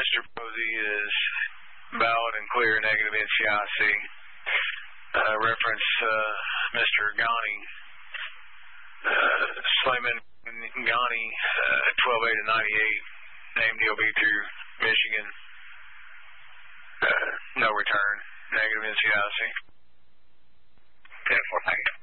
Mr. Posey is valid and clear, negative NCIC. Reference Mr. Ghani, Slayman Ghani, 12/8/98, named DOB through Michigan. No return, negative NCIC. 10-4, thank you.